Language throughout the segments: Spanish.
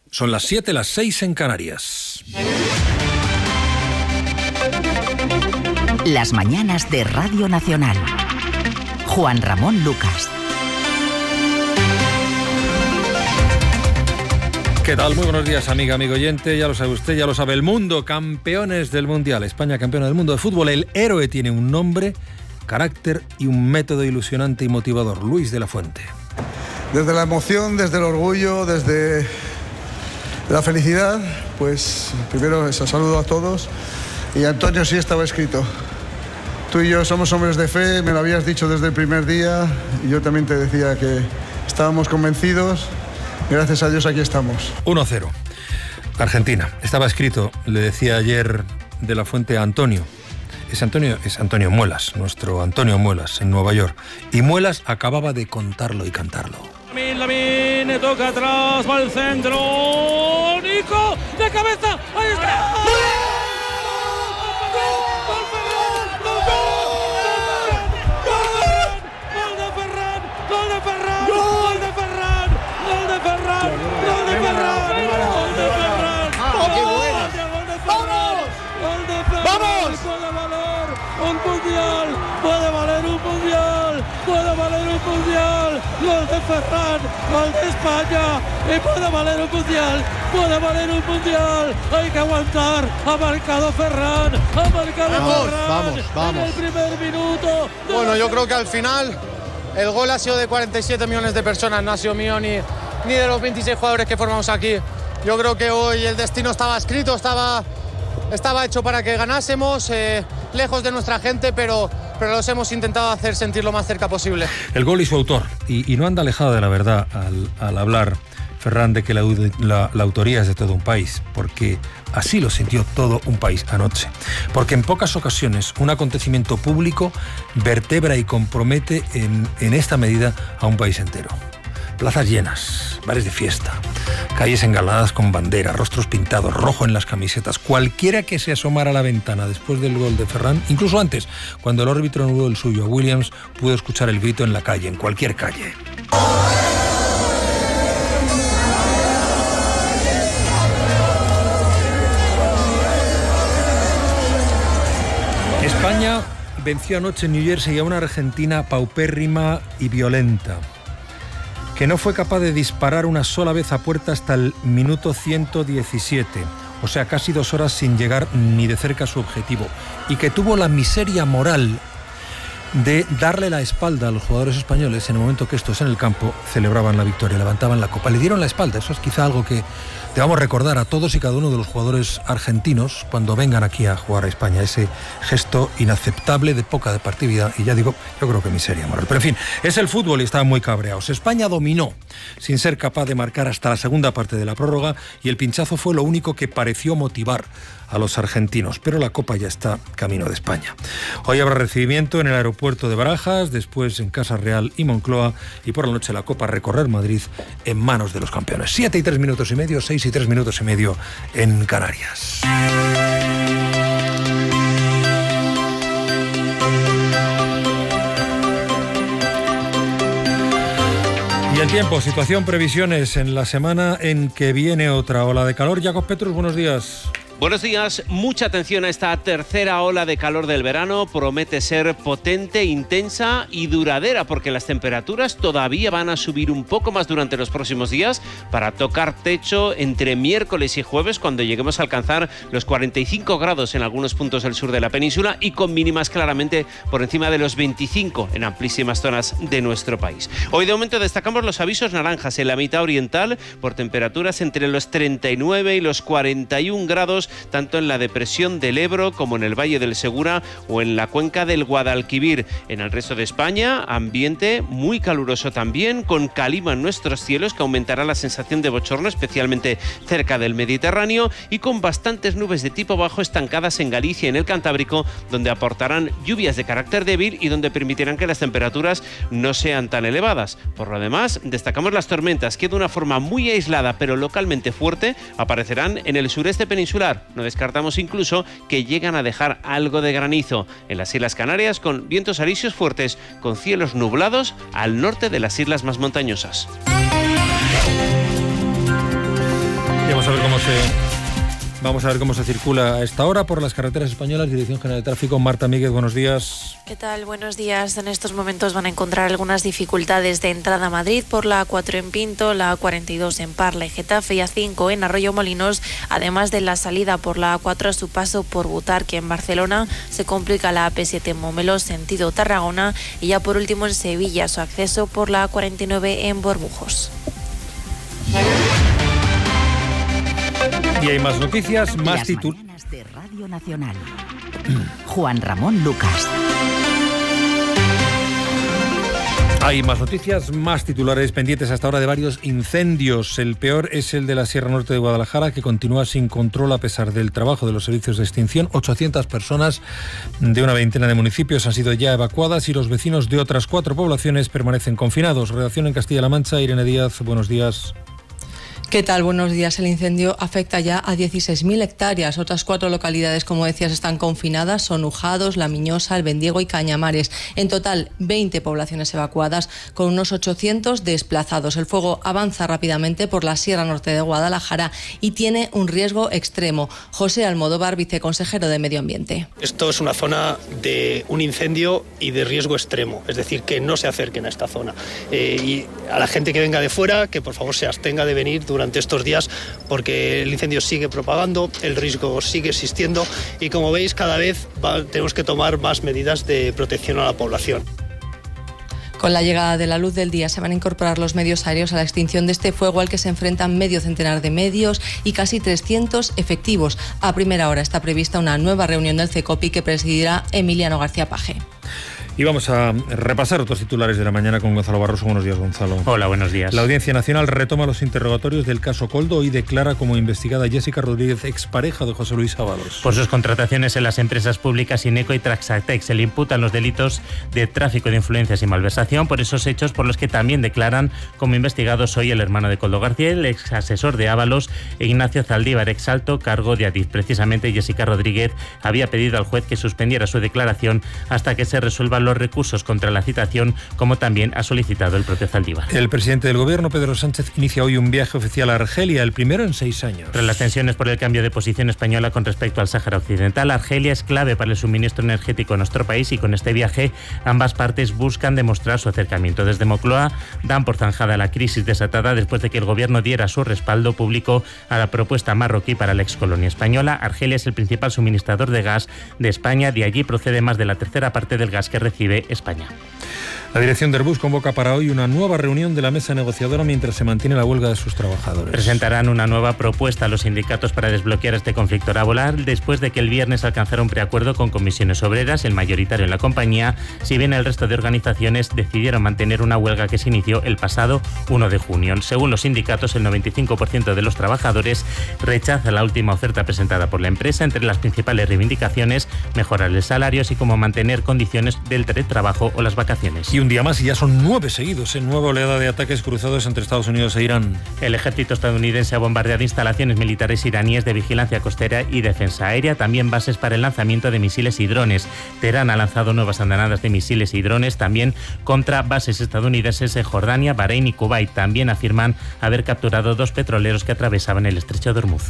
Son las 7, las 6 en Canarias. Las mañanas de Radio Nacional. Juan Ramón Lucas. ¿Qué tal? Muy buenos días, amiga, amigo oyente. Ya lo sabe usted, ya lo sabe el mundo. Campeones del Mundial. España campeona del mundo de fútbol. El héroe tiene un nombre, carácter y un método ilusionante y motivador. Luis de la Fuente. Desde la emoción, desde el orgullo, desde la felicidad, pues primero eso, saludo a todos. Y Antonio, sí estaba escrito. Tú y yo somos hombres de fe, me lo habías dicho desde el primer día y yo también te decía que estábamos convencidos. Gracias a Dios aquí estamos. 1-0. Argentina. Estaba escrito, le decía ayer de la Fuente a Antonio. Es Antonio Muelas, nuestro Antonio Muelas en Nueva York. Y Muelas acababa de contarlo y cantarlo. Lamine toca atrás, va al centro. Nico, de cabeza. Ahí está. Gol de Ferran, gol de España, y puede valer un mundial, hay que aguantar, ha marcado Ferran, Vamos. En el primer minuto. Bueno, yo creo que al final el gol ha sido de 47 millones de personas, no ha sido mío ni de los 26 jugadores que formamos aquí. Yo creo que hoy el destino estaba escrito, estaba hecho para que ganásemos, lejos de nuestra gente, pero los hemos intentado hacer sentir lo más cerca posible. El gol y su autor, y no anda alejado de la verdad al hablar Ferran de que la autoría es de todo un país, porque así lo sintió todo un país anoche. Porque en pocas ocasiones un acontecimiento público vertebra y compromete en esta medida a un país entero. Plazas llenas, bares de fiesta, calles engalanadas con banderas, rostros pintados, rojo en las camisetas. Cualquiera que se asomara a la ventana después del gol de Ferran, incluso antes, cuando el árbitro anuló el suyo a Williams, pudo escuchar el grito en la calle, en cualquier calle. España venció anoche en New Jersey a una Argentina paupérrima y violenta, que no fue capaz de disparar una sola vez a puerta hasta el minuto 117, o sea, casi 2 horas sin llegar ni de cerca a su objetivo, y que tuvo la miseria moral de darle la espalda a los jugadores españoles en el momento que estos en el campo celebraban la victoria, levantaban la copa. Le dieron la espalda. Eso es quizá algo que debamos recordar a todos y cada uno de los jugadores argentinos cuando vengan aquí a jugar a España. Ese gesto inaceptable de poca deportividad y, ya digo, yo creo que miseria moral. Pero en fin, es el fútbol y estaban muy cabreados. España dominó sin ser capaz de marcar hasta la segunda parte de la prórroga y el pinchazo fue lo único que pareció motivar a los argentinos, pero la Copa ya está camino de España. Hoy habrá recibimiento en el aeropuerto de Barajas, después en Casa Real y Moncloa, y por la noche la Copa a recorrer Madrid en manos de los campeones. 7 y 3 minutos y medio, 6 y 3 minutos y medio en Canarias. Y el tiempo, situación, previsiones en la semana en que viene otra ola de calor. Jacob Petrus, buenos días. Buenos días, mucha atención a esta tercera ola de calor del verano. Promete ser potente, intensa y duradera porque las temperaturas todavía van a subir un poco más durante los próximos días para tocar techo entre miércoles y jueves cuando lleguemos a alcanzar los 45 grados en algunos puntos del sur de la península y con mínimas claramente por encima de los 25 en amplísimas zonas de nuestro país. Hoy de momento destacamos los avisos naranjas en la mitad oriental por temperaturas entre los 39 y los 41 grados tanto en la depresión del Ebro como en el Valle del Segura o en la cuenca del Guadalquivir. En el resto de España, ambiente muy caluroso también, con calima en nuestros cielos que aumentará la sensación de bochorno, especialmente cerca del Mediterráneo, y con bastantes nubes de tipo bajo estancadas en Galicia y en el Cantábrico, donde aportarán lluvias de carácter débil y donde permitirán que las temperaturas no sean tan elevadas. Por lo demás, destacamos las tormentas que de una forma muy aislada pero localmente fuerte aparecerán en el sureste peninsular. No descartamos incluso que llegan a dejar algo de granizo en las Islas Canarias, con vientos alisios fuertes, con cielos nublados al norte de las islas más montañosas. Vamos a ver cómo se circula a esta hora por las carreteras españolas. Dirección General de Tráfico, Marta Míguez, buenos días. ¿Qué tal? Buenos días. En estos momentos van a encontrar algunas dificultades de entrada a Madrid por la A4 en Pinto, la A42 en Parla y Getafe y A5 en Arroyo Molinos, además de la salida por la A4 a su paso por Butarque en Barcelona. Se complica la AP7 en Momelos, sentido Tarragona, y ya por último en Sevilla su acceso por la A49 en Bormujos. Y hay más noticias, más titulares de Radio Nacional. Juan Ramón Lucas. Hay más noticias, más titulares pendientes hasta ahora de varios incendios. El peor es el de la Sierra Norte de Guadalajara, que continúa sin control a pesar del trabajo de los servicios de extinción. 800 personas de una veintena de municipios han sido ya evacuadas y los vecinos de otras 4 poblaciones permanecen confinados. Redacción en Castilla-La Mancha, Irene Díaz, buenos días. ¿Qué tal? Buenos días. El incendio afecta ya a 16.000 hectáreas. Otras 4 localidades, como decías, están confinadas. Son Ujados, La Miñosa, El Bendiego y Cañamares. En total, 20 poblaciones evacuadas con unos 800 desplazados. El fuego avanza rápidamente por la Sierra Norte de Guadalajara y tiene un riesgo extremo. José Almodóvar, viceconsejero de Medio Ambiente. Esto es una zona de un incendio y de riesgo extremo. Es decir, que no se acerquen a esta zona. Y a la gente que venga de fuera, que por favor se abstenga de venir durante estos días, porque el incendio sigue propagando, el riesgo sigue existiendo y, como veis, cada vez tenemos que tomar más medidas de protección a la población. Con la llegada de la luz del día se van a incorporar los medios aéreos a la extinción de este fuego, al que se enfrentan medio centenar de medios y casi 300 efectivos. A primera hora está prevista una nueva reunión del CECOPI que presidirá Emiliano García Paje. Y vamos a repasar otros titulares de la mañana con Gonzalo Barroso. Buenos días, Gonzalo. Hola, buenos días. La Audiencia Nacional retoma los interrogatorios del caso Koldo y declara como investigada Jessica Rodríguez, expareja de José Luis Ábalos. Por sus contrataciones en las empresas públicas Ineco y Traxatex se le imputan los delitos de tráfico de influencias y malversación por esos hechos, por los que también declaran como investigados hoy el hermano de Koldo García, el ex asesor de Ábalos, Ignacio Zaldívar, ex alto cargo de Adif. Precisamente Jessica Rodríguez había pedido al juez que suspendiera su declaración hasta que se resuelvan los recursos contra la citación, como también ha solicitado el propio Zaldívar. El presidente del Gobierno, Pedro Sánchez, inicia hoy un viaje oficial a Argelia, el primero en 6 años. Tras las tensiones por el cambio de posición española con respecto al Sáhara Occidental, Argelia es clave para el suministro energético en nuestro país y con este viaje ambas partes buscan demostrar su acercamiento. Desde Moncloa dan por zanjada la crisis desatada después de que el Gobierno diera su respaldo público a la propuesta marroquí para la excolonia española. Argelia es el principal suministrador de gas de España, de allí procede más de la tercera parte del gas que recibe España. La dirección de Airbus convoca para hoy una nueva reunión de la mesa negociadora mientras se mantiene la huelga de sus trabajadores. Presentarán una nueva propuesta a los sindicatos para desbloquear este conflicto laboral después de que el viernes alcanzara un preacuerdo con Comisiones Obreras, el mayoritario en la compañía, si bien el resto de organizaciones decidieron mantener una huelga que se inició el pasado 1 de junio. Según los sindicatos, el 95% de los trabajadores rechaza la última oferta presentada por la empresa. Entre las principales reivindicaciones, mejorar el salario, así como mantener condiciones del teletrabajo o las vacaciones. Y un día más y ya son 9 seguidos en nueva oleada de ataques cruzados entre Estados Unidos e Irán. El ejército estadounidense ha bombardeado instalaciones militares iraníes de vigilancia costera y defensa aérea, también bases para el lanzamiento de misiles y drones. Teherán ha lanzado nuevas andanadas de misiles y drones también contra bases estadounidenses en Jordania, Bahrein y Kuwait. También afirman haber capturado 2 petroleros que atravesaban el estrecho de Hormuz.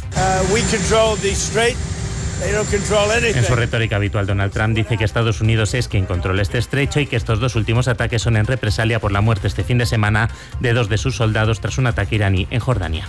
En su retórica habitual, Donald Trump dice que Estados Unidos es quien controla este estrecho y que estos 2 últimos ataques son en represalia por la muerte este fin de semana de 2 de sus soldados tras un ataque iraní en Jordania.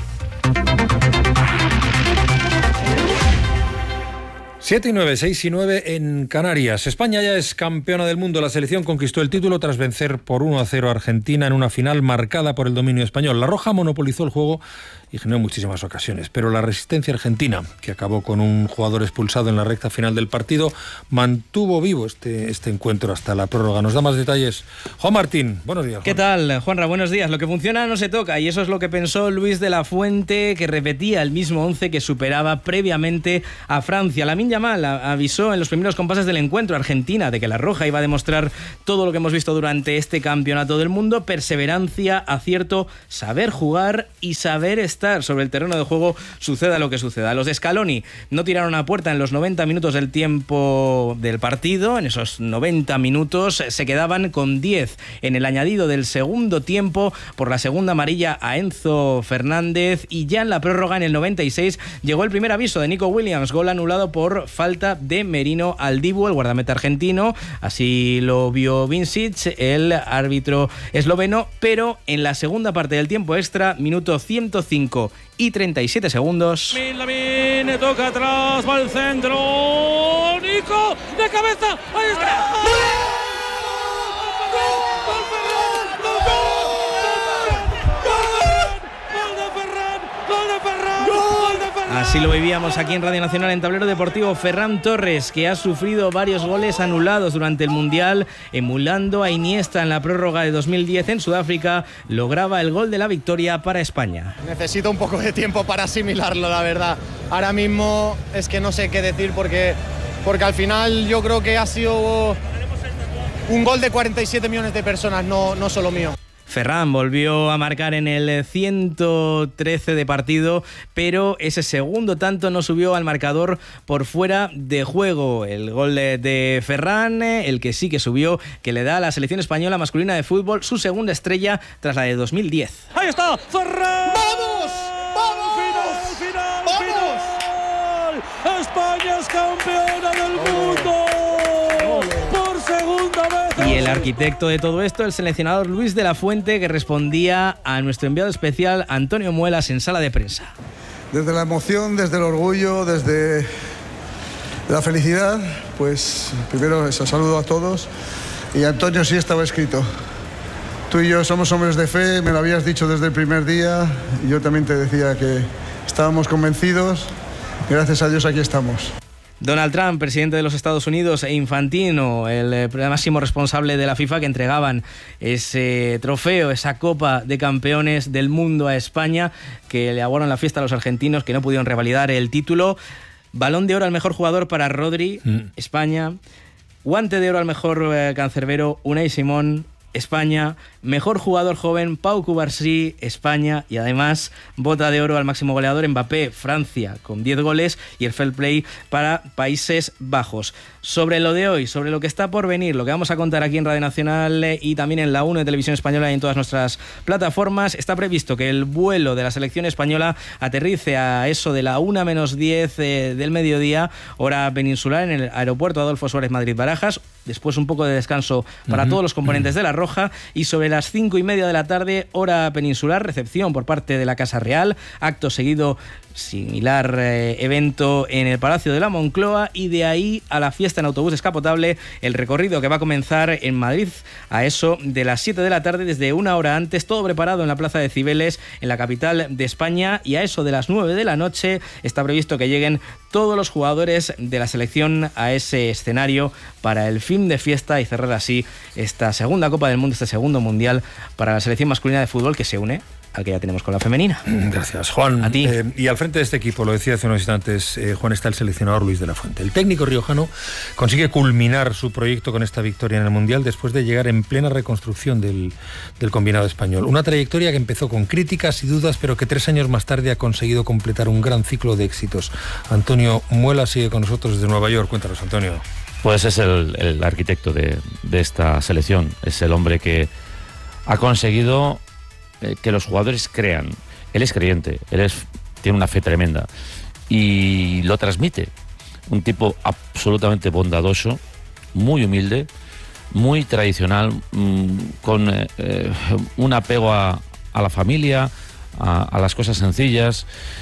7 y 9, 6 y 9 en Canarias. España ya es campeona del mundo. La selección conquistó el título tras vencer por 1-0 a Argentina en una final marcada por el dominio español. La Roja monopolizó el juego y generó muchísimas ocasiones, pero la resistencia argentina, que acabó con un jugador expulsado en la recta final del partido, mantuvo vivo este encuentro hasta la prórroga. Nos da más detalles Juan Martín. Buenos días, Juan. ¿Qué tal, Juanra? Buenos días. Lo que funciona no se toca, y eso es lo que pensó Luis de la Fuente, que repetía el mismo 11 que superaba previamente a Francia. Lamine Yamal avisó en los primeros compases del encuentro Argentina de que la roja iba a demostrar todo lo que hemos visto durante este campeonato del mundo: perseverancia, acierto, saber jugar y saber estar sobre el terreno de juego, suceda lo que suceda. Los de Scaloni no tiraron a puerta en los 90 minutos del tiempo del partido. En esos 90 minutos se quedaban con 10 en el añadido del segundo tiempo por la segunda amarilla a Enzo Fernández, y ya en la prórroga, en el 96, llegó el primer aviso de Nico Williams, gol anulado por falta de Merino Aldibu, el guardameta argentino. Así lo vio Vincic, el árbitro esloveno, pero en la segunda parte del tiempo extra, minuto 105 y 37 segundos. Lamin toca atrás, va al centro, Nico de cabeza, ahí está. Así lo vivíamos aquí en Radio Nacional en Tablero Deportivo. Ferran Torres, que ha sufrido varios goles anulados durante el Mundial, emulando a Iniesta en la prórroga de 2010 en Sudáfrica, lograba el gol de la victoria para España. Necesito un poco de tiempo para asimilarlo, la verdad. Ahora mismo es que no sé qué decir porque al final yo creo que ha sido un gol de 47 millones de personas, no solo mío. Ferran volvió a marcar en el 113 de partido, pero ese segundo tanto no subió al marcador por fuera de juego. El gol de Ferran, el que sí que subió, que le da a la selección española masculina de fútbol su segunda estrella tras la de 2010. ¡Ahí está! ¡Ferran! ¡Vamos! ¡Vamos! ¡Final! ¡España es campeona del mundo! ¡Por segunda vez! Y el arquitecto de todo esto, el seleccionador Luis de la Fuente, que respondía a nuestro enviado especial Antonio Muelas en sala de prensa. Desde la emoción, desde el orgullo, desde la felicidad, pues primero eso, saludo a todos. Y Antonio, sí estaba escrito. Tú y yo somos hombres de fe, me lo habías dicho desde el primer día, y yo también te decía que estábamos convencidos. Gracias a Dios aquí estamos. Donald Trump, presidente de los Estados Unidos, e Infantino, el máximo responsable de la FIFA, que entregaban ese trofeo, esa Copa de Campeones del Mundo a España, que le aguaron la fiesta a los argentinos, que no pudieron revalidar el título. Balón de oro al mejor jugador para Rodri, España. Guante de oro al mejor cancerbero, Unai Simón, España. Mejor jugador joven, Pau Cubarsí, España. Y además, bota de oro al máximo goleador, Mbappé, Francia, con 10 goles. Y el fair play para Países Bajos. Sobre lo de hoy, sobre lo que está por venir, lo que vamos a contar aquí en Radio Nacional y también en la 1 de Televisión Española y en todas nuestras plataformas, está previsto que el vuelo de la selección española aterrice a eso de la 1 menos 10 del mediodía, hora peninsular, en el aeropuerto Adolfo Suárez Madrid-Barajas. Después un poco de descanso para todos los componentes de la Roja, y sobre las 5:30 de la tarde, hora peninsular, recepción por parte de la Casa Real, acto seguido, similar evento en el Palacio de la Moncloa, y de ahí a la fiesta en autobús descapotable, el recorrido que va a comenzar en Madrid a eso de las 7 de la tarde, desde una hora antes, todo preparado en la Plaza de Cibeles, en la capital de España, y a eso de las 9 de la noche está previsto que lleguen todos los jugadores de la selección a ese escenario para el fin de fiesta y cerrar así esta segunda Copa del Mundo, este segundo Mundial para la selección masculina de fútbol, que se une al que ya tenemos con la femenina. Gracias, Juan. A ti. Y al frente de este equipo, lo decía hace unos instantes, Juan, está el seleccionador Luis de la Fuente. El técnico riojano consigue culminar su proyecto con esta victoria en el Mundial después de llegar en plena reconstrucción del combinado español. Una trayectoria que empezó con críticas y dudas, pero que 3 años más tarde ha conseguido completar un gran ciclo de éxitos. Antonio Muela sigue con nosotros desde Nueva York. Cuéntanos, Antonio. Pues es el arquitecto de esta selección. Es el hombre que ha conseguido que los jugadores crean. Él es creyente, tiene una fe tremenda y lo transmite. Un tipo absolutamente bondadoso, muy humilde, muy tradicional, con un apego a la familia, a las cosas sencillas.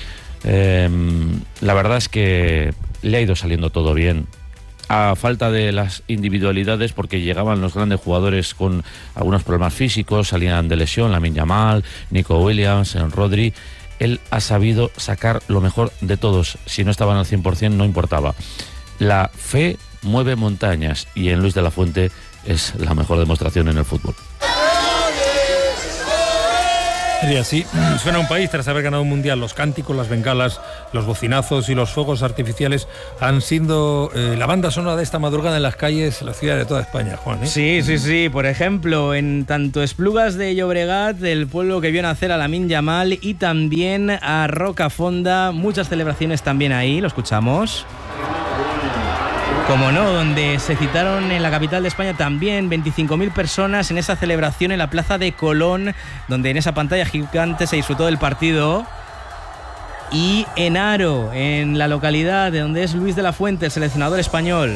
La verdad es que le ha ido saliendo todo bien. A falta de las individualidades, porque llegaban los grandes jugadores con algunos problemas físicos, salían de lesión, Lamine Yamal, Nico Williams, Rodri. Él ha sabido sacar lo mejor de todos. Si no estaban al 100% no importaba. La fe mueve montañas, y en Luis de la Fuente es la mejor demostración en el fútbol. Y así suena un país tras haber ganado un mundial. Los cánticos, las bengalas, los bocinazos y los fuegos artificiales han sido la banda sonora de esta madrugada en las calles, la ciudad de toda España, Juan, ¿eh? Sí. Por ejemplo, en tanto Esplugas de Llobregat, el pueblo que vio nacer a Lamine Yamal, y también a Rocafonda, muchas celebraciones también ahí, lo escuchamos. Como no, donde se citaron en la capital de España también 25.000 personas en esa celebración en la plaza de Colón, donde en esa pantalla gigante se disfrutó del partido. Y en Haro, en la localidad de donde es Luis de la Fuente, el seleccionador español.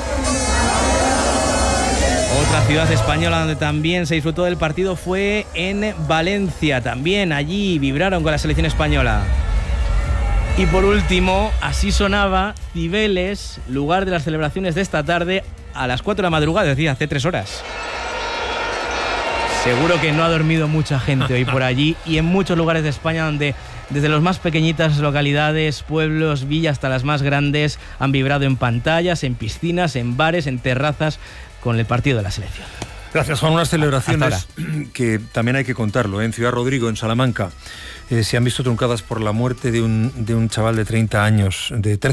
Otra ciudad española donde también se disfrutó del partido fue en Valencia. También allí vibraron con la selección española. Y por último, así sonaba Cibeles, lugar de las celebraciones de esta tarde, a las 4 de la madrugada, es decir, hace 3 horas. Seguro que no ha dormido mucha gente hoy por allí, y en muchos lugares de España donde desde las más pequeñitas localidades, pueblos, villas hasta las más grandes han vibrado en pantallas, en piscinas, en bares, en terrazas con el partido de la selección. Gracias, Juan. Unas celebraciones que también hay que contarlo, ¿eh? En Ciudad Rodrigo, en Salamanca, se han visto truncadas por la muerte de un chaval de 13 años,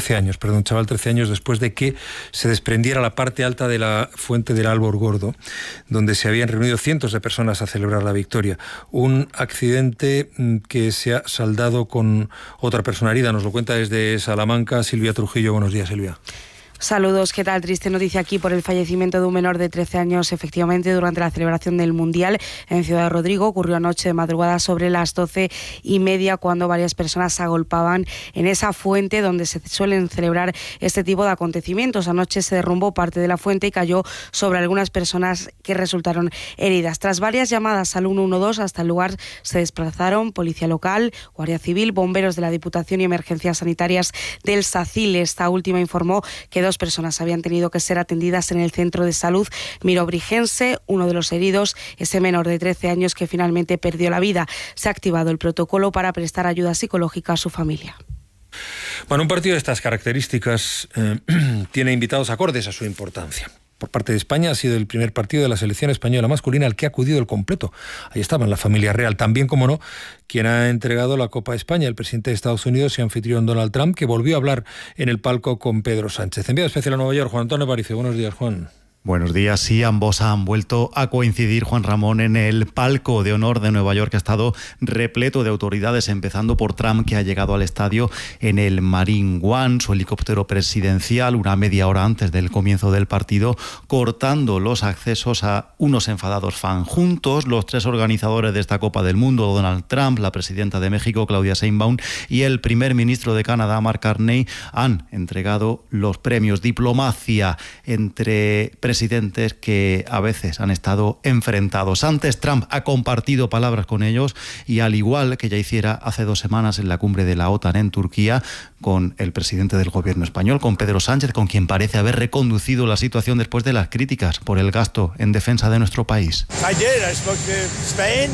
un chaval de 13 años, después de que se desprendiera la parte alta de la fuente del Árbol Gordo, donde se habían reunido cientos de personas a celebrar la victoria. Un accidente que se ha saldado con otra persona herida. Nos lo cuenta desde Salamanca Silvia Trujillo. Buenos días, Silvia. Saludos, ¿qué tal? Triste noticia aquí por el fallecimiento de un menor de 13 años, efectivamente, durante la celebración del Mundial en Ciudad Rodrigo. Ocurrió anoche de madrugada sobre las 12:30, cuando varias personas se agolpaban en esa fuente donde se suelen celebrar este tipo de acontecimientos. Anoche se derrumbó parte de la fuente y cayó sobre algunas personas que resultaron heridas. Tras varias llamadas al 112, hasta el lugar se desplazaron policía local, Guardia Civil, bomberos de la Diputación y emergencias sanitarias del SACIL. Esta última informó que 2 personas habían tenido que ser atendidas en el centro de salud mirobrigense. Uno de los heridos, ese menor de 13 años que finalmente perdió la vida. Se ha activado el protocolo para prestar ayuda psicológica a su familia. Bueno, un partido de estas características tiene invitados acordes a su importancia. Por parte de España ha sido el primer partido de la selección española masculina al que ha acudido el completo. Ahí estaban la familia real. También, como no, quien ha entregado la Copa a España, el presidente de Estados Unidos y anfitrión Donald Trump, que volvió a hablar en el palco con Pedro Sánchez. Enviado especial a Nueva York, Juan Antonio Aparicio. Buenos días, Juan. Buenos días. Sí, ambos han vuelto a coincidir, Juan Ramón, en el palco de honor de Nueva York, que ha estado repleto de autoridades, empezando por Trump, que ha llegado al estadio en el Marine One, su helicóptero presidencial, una media hora antes del comienzo del partido, cortando los accesos a unos enfadados fans. Juntos, los 3 organizadores de esta Copa del Mundo, Donald Trump, la presidenta de México, Claudia Sheinbaum, y el primer ministro de Canadá, Mark Carney, han entregado los premios. Diplomacia entre presidentes que a veces han estado enfrentados. Antes, Trump ha compartido palabras con ellos, y al igual que ya hiciera hace 2 semanas en la cumbre de la OTAN en Turquía, con el presidente del gobierno español, con Pedro Sánchez, con quien parece haber reconducido la situación después de las críticas por el gasto en defensa de nuestro país. I spoke to Spain.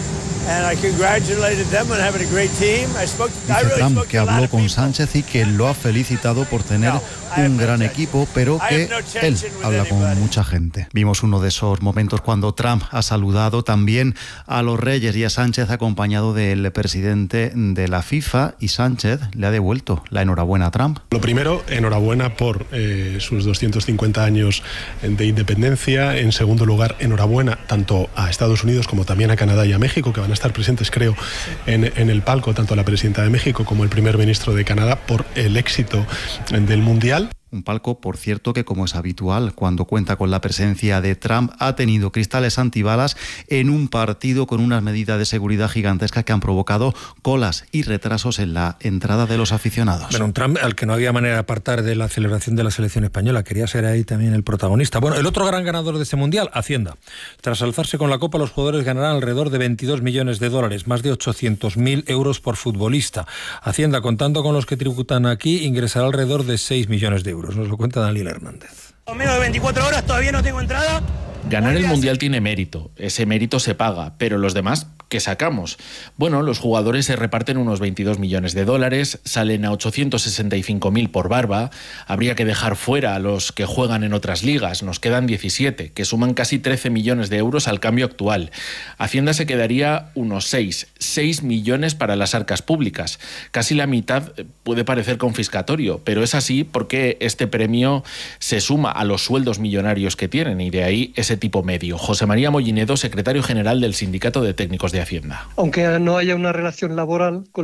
Dice Trump que habló con Sánchez y que lo ha felicitado por tener un gran equipo, pero que él habla con mucha gente. Vimos uno de esos momentos cuando Trump ha saludado también a los Reyes y a Sánchez, acompañado del presidente de la FIFA, y Sánchez le ha devuelto la enhorabuena a Trump. Lo primero, enhorabuena por sus 250 años de independencia. En segundo lugar, enhorabuena tanto a Estados Unidos como también a Canadá y a México, que van a estar presentes, creo, en el palco, tanto la presidenta de México como el primer ministro de Canadá, por el éxito del Mundial. Un palco, por cierto, que, como es habitual cuando cuenta con la presencia de Trump, ha tenido cristales antibalas en un partido con unas medidas de seguridad gigantescas que han provocado colas y retrasos en la entrada de los aficionados. Bueno, un Trump al que no había manera de apartar de la celebración de la selección española. Quería ser ahí también el protagonista. Bueno, el otro gran ganador de este Mundial, Hacienda. Tras alzarse con la Copa, los jugadores ganarán alrededor de 22 millones de dólares, más de 800.000 euros por futbolista. Hacienda, contando con los que tributan aquí, ingresará alrededor de 6 millones de euros. Nos lo cuenta Daniel Hernández. Menos de 24 horas, todavía no tengo entrada. Ganar el Mundial tiene mérito, ese mérito se paga, pero los demás ¿qué sacamos? Bueno, los jugadores se reparten unos 22 millones de dólares, salen a 865.000 por barba, habría que dejar fuera a los que juegan en otras ligas, nos quedan 17, que suman casi 13 millones de euros al cambio actual. Hacienda se quedaría unos 6 millones para las arcas públicas. Casi la mitad puede parecer confiscatorio, pero es así porque este premio se suma a los sueldos millonarios que tienen y de ahí ese tipo medio. José María Mollinedo, secretario general del Sindicato de Técnicos de Hacienda. Aunque no haya una relación laboral con